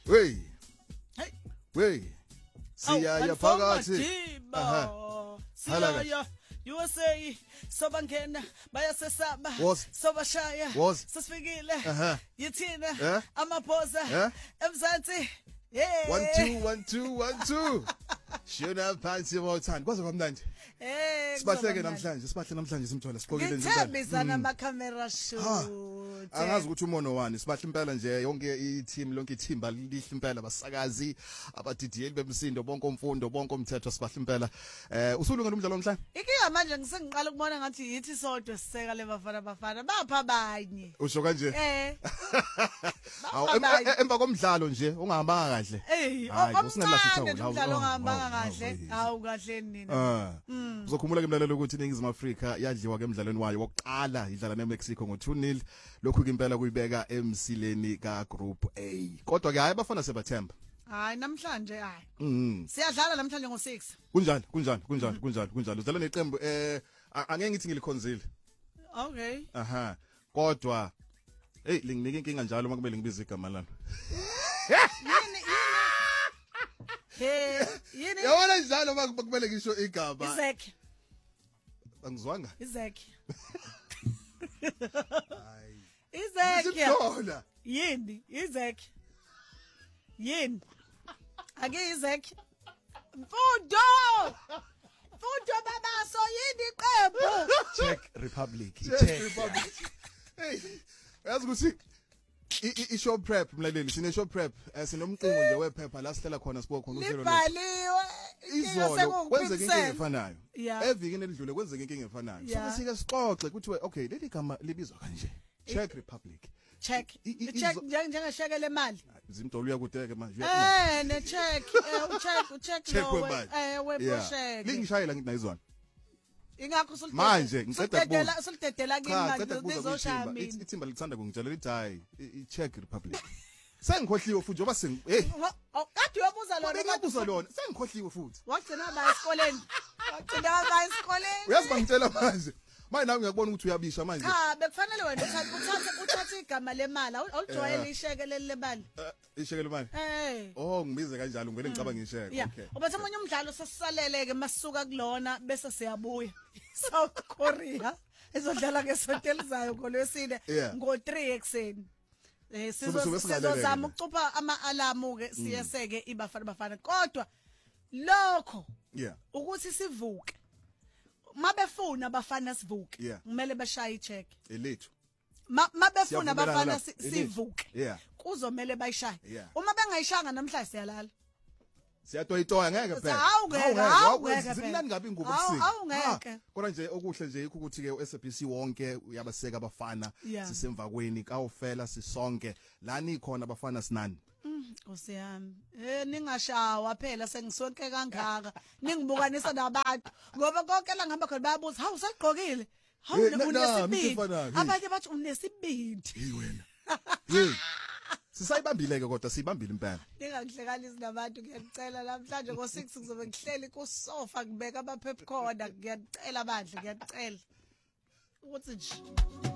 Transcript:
Wey. Hey. Wey. Siyaya phakathi. Siyaya. USA sobangena bayasesaba sobashaya sesifikile yithina amaphosa emzansi 1 2 1 2 1 2 Shona phansi bothanda kwaze kwamnandi sibahleke namhlanje simthola siqokile nje impela ngithembisana ama camera shoot angazi ukuthi umono wani sibahle impela nje yonke i-team lonke ithimba lihle impela basakazi abadidiyeli bemsindo bonke umfundo bonke umthetho sibahle impela usulungele umdlalo omhlanje ikinga manje ngisengiqala ukubona ngathi yithi sodwa siseka le bafana bapha abanye usho kanje emva komdlalo nje ungahambanga kahle umdlalo ongahambanga kahle hawu kahle nina uzokhumula ke mlalelo ukuthi iningizimu Afrika yadliwa ke emdlalweni wayo wokuqala idlala neMexico ngo 2-0 lokhu ke impela kuyibeka emsileni ka Group A kodwa ke hayi abafana sebathemba hayi namhlanje hayi siyadlala namhlanje ngo6 kunjani udlala neqembu angeke ngithi ngilikhonzile okay kodwa linginike inkinga njalo makumele ngibize igama lami yini yabona njalo makumele ngisho igama Izeki angizwanga Izeki hayi Izeki Izeki yini Izeki yini ake Izeki mfundo baba so yini iqembu Czech Republic hey yazi ukuthi i-show prep mlaleli sine show prep sinomqingo nje wephepha la sihlela khona sibuka khona uhlelo libhaliwe izolo kwenzeka inkinga efanayo evikini elidlule kwenzeka inkinga efanayo so sike sixoxe ukuthi okay leli gama libizwa kanje Czech Republic Czech njengesheke lemali izimdolo uyakudeke manje ne Czech lo weposheke lingishayela ngithi nayizwana ingakho manje ngiceda kubuza usulidedela kimi manje nizoshaya mina ithimba lithanda kungitshela lithi hayi i-Czech Republic sengikhohliwe futhi njoba kade uyabuza lona sengikhohliwe futhi wagcina ba esikoleni uyazi bangitshela manje nawe ngiyakubona ukuthi uyabisha manje cha bekufanele wena uthathe igama lemali awujwayele isheke lebali isheke lemali ngibize kanjalo ngivele ngicabanga isheke okay ubathe omunye umdlalo sesisaleleke masisuka kulona bese siyabuya South Korea izodlala ke sotelizayo ngolwesine ngo3 ekseni sizozama ukucupha ama-alamu ke siyeseke ibafana kodwa lokho ukuthi sivuke mabefuna abafana sivuke kumele bashaye icheck elethu mabefuna abafana sivuke kuzomela bayishaye uma bengayishanga namhlanje siyalala siyatoyitoya ngeke phela awungeke zimnani ngabe ingubo awungeke kodwa nje okuhle nje ukuthi ke uSABC wonke uyabaseka abafana sisemva kweni kawufela sisonke lani khona abafana sinani Osiyami ningashawa phela sengisonke kangaka ningibukanisa nabantu ngoba konke la ngihamba khona bayabuza hawu usegqokile hawu unesibindi abanye bathi unesibindi hey wena sisayibambile ke kodwa siyibambile impela ningangihlekanisi nabantu ngiyacela namhlanje ngo6 kuzobe ngihleli ku sofa ngibeka ama popcorn ngiyacela bandle ngiyacela ukuthi nje